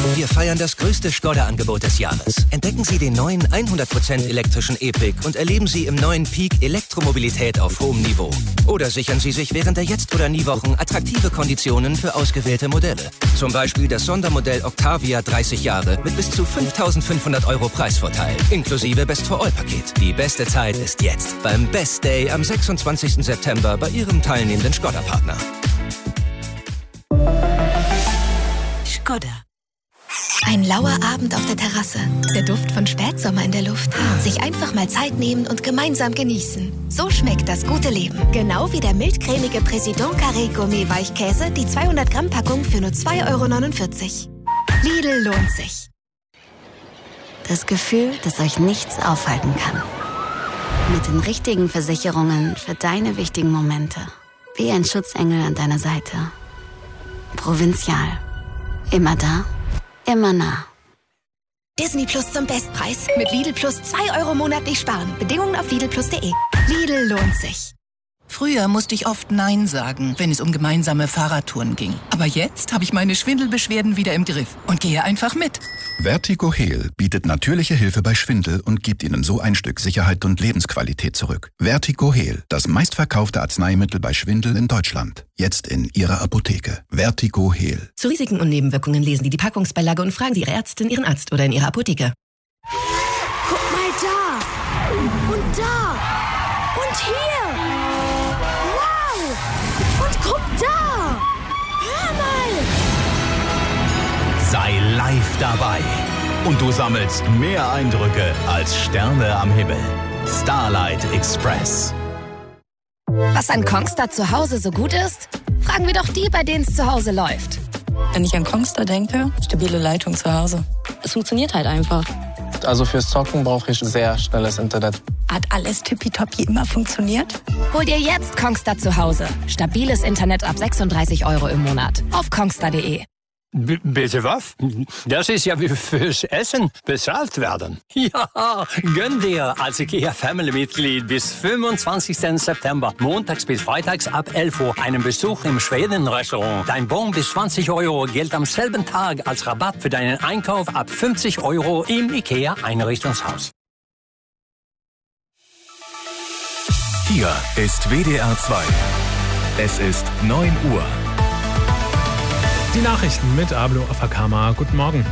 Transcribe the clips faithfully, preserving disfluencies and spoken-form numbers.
Wir feiern das größte Skoda-Angebot des Jahres. Entdecken Sie den neuen hundert Prozent elektrischen E-Pick und erleben Sie im neuen Peak Elektromobilität auf hohem Niveau. Oder sichern Sie sich während der Jetzt- oder Nie-Wochen attraktive Konditionen für ausgewählte Modelle. Zum Beispiel das Sondermodell Octavia dreißig Jahre mit bis zu fünftausendfünfhundert Euro Preisvorteil, inklusive Best-for-All-Paket. Die beste Zeit ist jetzt beim Best Day am sechsundzwanzigsten September bei Ihrem teilnehmenden Skoda-Partner. Skoda. Ein lauer Abend auf der Terrasse. Der Duft von Spätsommer in der Luft. Sich einfach mal Zeit nehmen und gemeinsam genießen. So schmeckt das gute Leben. Genau wie der mildcremige Président Carré Gourmet Weichkäse, die zweihundert Gramm Packung für nur zwei Euro neunundvierzig. Lidl lohnt sich. Das Gefühl, dass euch nichts aufhalten kann. Mit den richtigen Versicherungen für deine wichtigen Momente. Wie ein Schutzengel an deiner Seite. Provinzial. Immer da. Immer nah. Disney Plus zum Bestpreis. Mit Lidl Plus zwei Euro monatlich sparen. Bedingungen auf lidl plus punkt de. Lidl lohnt sich. Früher musste ich oft Nein sagen, wenn es um gemeinsame Fahrradtouren ging. Aber jetzt habe ich meine Schwindelbeschwerden wieder im Griff und gehe einfach mit. Vertigo Heal bietet natürliche Hilfe bei Schwindel und gibt Ihnen so ein Stück Sicherheit und Lebensqualität zurück. Vertigo Heal, das meistverkaufte Arzneimittel bei Schwindel in Deutschland. Jetzt in Ihrer Apotheke. Vertigo Heal. Zu Risiken und Nebenwirkungen lesen Sie die Packungsbeilage und fragen Sie Ihre Ärztin, Ihren Arzt oder in Ihrer Apotheke. Guck mal da! Und da! Und hier! Wow! Und guck da! Hör mal! Sei live dabei und du sammelst mehr Eindrücke als Sterne am Himmel. Starlight Express. Was an Kongstar zu Hause so gut ist? Fragen wir doch die, bei denen es zu Hause läuft. Wenn ich an Kongstar denke, stabile Leitung zu Hause. Es funktioniert halt einfach. Also fürs Zocken brauche ich sehr schnelles Internet. Hat alles tippitoppi immer funktioniert? Hol dir jetzt Kongstar zu Hause. Stabiles Internet ab sechsunddreißig Euro im Monat. Auf kongstar punkt de. B- bitte was? Das ist ja wie fürs Essen bezahlt werden. Ja, gönn dir als IKEA-Family-Mitglied bis fünfundzwanzigsten September, montags bis freitags ab elf Uhr, einen Besuch im Schweden-Restaurant. Dein Bon bis zwanzig Euro gilt am selben Tag als Rabatt für deinen Einkauf ab fünfzig Euro im IKEA-Einrichtungshaus. Hier ist W D R zwei. Es ist neun Uhr. Die Nachrichten mit Ablo Afakama. Guten Morgen.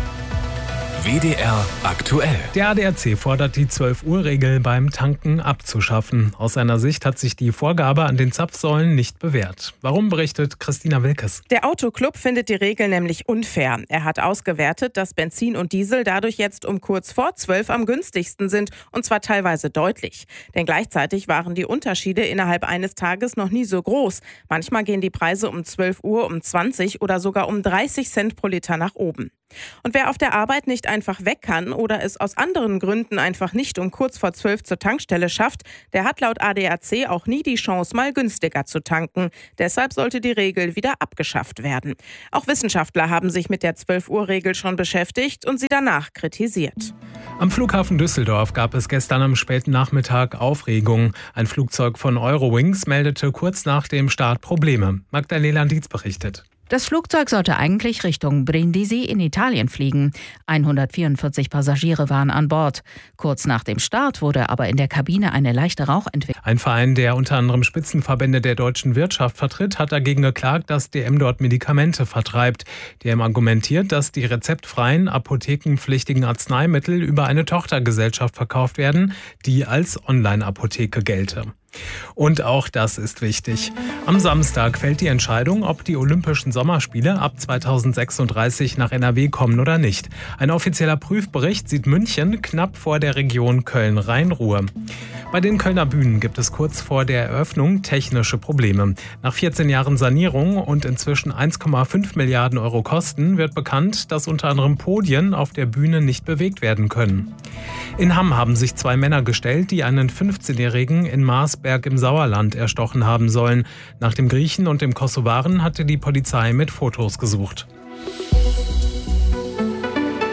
W D R aktuell. Der A D A C fordert, die zwölf Uhr Regel beim Tanken abzuschaffen. Aus seiner Sicht hat sich die Vorgabe an den Zapfsäulen nicht bewährt. Warum, berichtet Christina Wilkes. Der Autoclub findet die Regel nämlich unfair. Er hat ausgewertet, dass Benzin und Diesel dadurch jetzt um kurz vor zwölf am günstigsten sind, und zwar teilweise deutlich. Denn gleichzeitig waren die Unterschiede innerhalb eines Tages noch nie so groß. Manchmal gehen die Preise um zwölf Uhr um zwanzig oder sogar um dreißig Cent pro Liter nach oben. Und wer auf der Arbeit nicht einfach weg kann oder es aus anderen Gründen einfach nicht um kurz vor zwölf zur Tankstelle schafft, der hat laut A D A C auch nie die Chance, mal günstiger zu tanken. Deshalb sollte die Regel wieder abgeschafft werden. Auch Wissenschaftler haben sich mit der zwölf Uhr Regel schon beschäftigt und sie danach kritisiert. Am Flughafen Düsseldorf gab es gestern am späten Nachmittag Aufregung. Ein Flugzeug von Eurowings meldete kurz nach dem Start Probleme. Magdalena Dietz berichtet. Das Flugzeug sollte eigentlich Richtung Brindisi in Italien fliegen. hundertvierundvierzig Passagiere waren an Bord. Kurz nach dem Start wurde aber in der Kabine eine leichte Rauchentwicklung. Ein Verein, der unter anderem Spitzenverbände der deutschen Wirtschaft vertritt, hat dagegen geklagt, dass D M dort Medikamente vertreibt. D M argumentiert, dass die rezeptfreien, apothekenpflichtigen Arzneimittel über eine Tochtergesellschaft verkauft werden, die als Online-Apotheke gelte. Und auch das ist wichtig. Am Samstag fällt die Entscheidung, ob die Olympischen Sommerspiele ab zweitausendsechsunddreißig nach N R W kommen oder nicht. Ein offizieller Prüfbericht sieht München knapp vor der Region Köln-Rhein-Ruhr. Bei den Kölner Bühnen gibt es kurz vor der Eröffnung technische Probleme. Nach vierzehn Jahren Sanierung und inzwischen eins Komma fünf Milliarden Euro Kosten wird bekannt, dass unter anderem Podien auf der Bühne nicht bewegt werden können. In Hamm haben sich zwei Männer gestellt, die einen fünfzehnjährigen in Marsberg im Sauerland erstochen haben sollen. Nach dem Griechen und dem Kosovaren hatte die Polizei mit Fotos gesucht.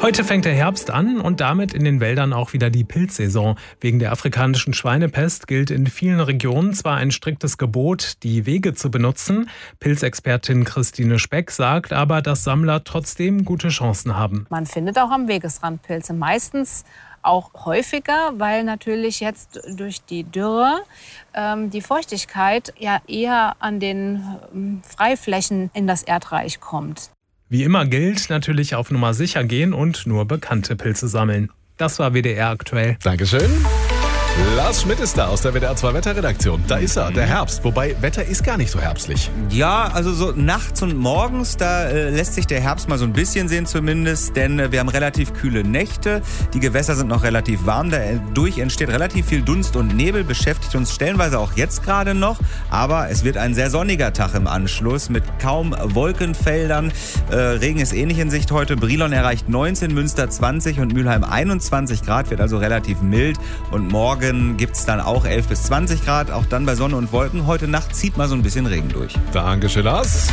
Heute fängt der Herbst an und damit in den Wäldern auch wieder die Pilzsaison. Wegen der afrikanischen Schweinepest gilt in vielen Regionen zwar ein striktes Gebot, die Wege zu benutzen. Pilzexpertin Christine Speck sagt aber, dass Sammler trotzdem gute Chancen haben. Man findet auch am Wegesrand Pilze, meistens auch häufiger, weil natürlich jetzt durch die Dürre ähm, die Feuchtigkeit ja eher an den ähm, Freiflächen in das Erdreich kommt. Wie immer gilt natürlich auf Nummer sicher gehen und nur bekannte Pilze sammeln. Das war W D R aktuell. Dankeschön. Lars Schmidt ist da aus der W D R zwei Wetterredaktion. Da ist er, der Herbst. Wobei, Wetter ist gar nicht so herbstlich. Ja, also so nachts und morgens, da äh, lässt sich der Herbst mal so ein bisschen sehen zumindest. Denn äh, wir haben relativ kühle Nächte. Die Gewässer sind noch relativ warm. Dadurch entsteht relativ viel Dunst und Nebel. Beschäftigt uns stellenweise auch jetzt gerade noch. Aber es wird ein sehr sonniger Tag im Anschluss mit kaum Wolkenfeldern. Äh, Regen ist ähnlich in Sicht heute. Brilon erreicht neunzehn, Münster zwanzig und Mülheim einundzwanzig Grad. Wird also relativ mild. Und morgen gibt es dann auch elf bis zwanzig Grad, auch dann bei Sonne und Wolken. Heute Nacht zieht mal so ein bisschen Regen durch. Dankeschön, Lars.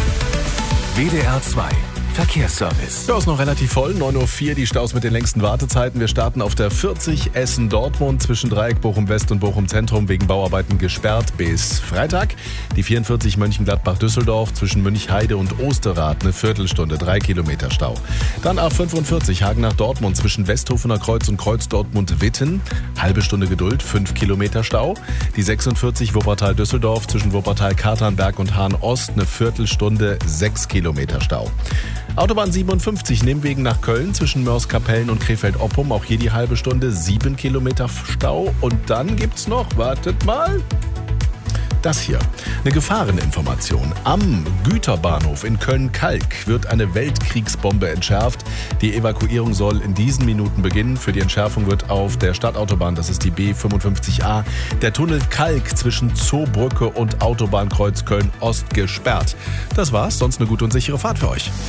W D R zwei Verkehrsservice. Ja, ist noch relativ voll. neun Uhr vier, die Staus mit den längsten Wartezeiten. Wir starten auf der vierzig Essen-Dortmund zwischen Dreieck Bochum-West und Bochum-Zentrum wegen Bauarbeiten gesperrt bis Freitag. Die vierundvierzig Mönchengladbach-Düsseldorf zwischen Münchheide und Osterrath eine Viertelstunde, drei Kilometer Stau. Dann A fünfundvierzig Hagen nach Dortmund zwischen Westhofener Kreuz und Kreuz Dortmund-Witten. Halbe Stunde Geduld, fünf Kilometer Stau. Die sechsundvierzig Wuppertal-Düsseldorf zwischen Wuppertal-Katernberg und Hahn-Ost eine Viertelstunde, sechs Kilometer Stau. Autobahn siebenundfünfzig, Nimwegen nach Köln zwischen Mörs-Kapellen und Krefeld-Oppum, auch hier die halbe Stunde, sieben Kilometer Stau. Und dann gibt's noch, wartet mal, das hier, eine Gefahreninformation. Am Güterbahnhof in Köln-Kalk wird eine Weltkriegsbombe entschärft. Die Evakuierung soll in diesen Minuten beginnen. Für die Entschärfung wird auf der Stadtautobahn, das ist die B fünfundfünfzig A, der Tunnel Kalk zwischen Zoobrücke und Autobahnkreuz Köln-Ost gesperrt. Das war's, sonst eine gute und sichere Fahrt für euch.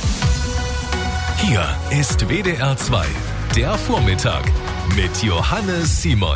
Hier ist W D R zwei, der Vormittag mit Johannes Simon.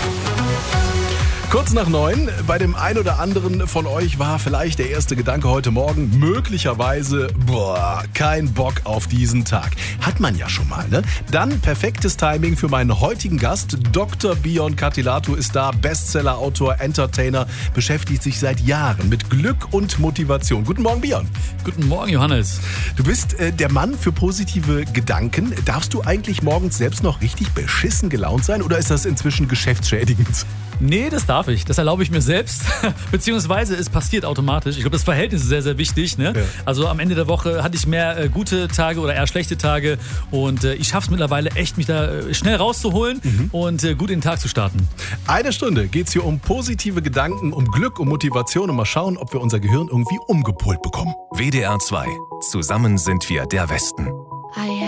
Kurz nach neun, bei dem einen oder anderen von euch war vielleicht der erste Gedanke heute Morgen möglicherweise, boah, kein Bock auf diesen Tag. Hat man ja schon mal, ne? Dann perfektes Timing für meinen heutigen Gast. Doktor Bion Katilatou ist da, Bestseller-Autor, Entertainer, beschäftigt sich seit Jahren mit Glück und Motivation. Guten Morgen, Bion. Guten Morgen, Johannes. Du bist äh, der Mann für positive Gedanken. Darfst du eigentlich morgens selbst noch richtig beschissen gelaunt sein oder ist das inzwischen geschäftsschädigend? Nee, das darf ich. Das erlaube ich mir selbst. Beziehungsweise es passiert automatisch. Ich glaube, das Verhältnis ist sehr, sehr wichtig. Ne? Ja. Also am Ende der Woche hatte ich mehr äh, gute Tage oder eher schlechte Tage. Und äh, ich schaffe es mittlerweile echt, mich da äh, schnell rauszuholen mhm. und äh, gut in den Tag zu starten. Eine Stunde geht es hier um positive Gedanken, um Glück, um Motivation. Und mal schauen, ob wir unser Gehirn irgendwie umgepolt bekommen. W D R zwei. Zusammen sind wir der Westen.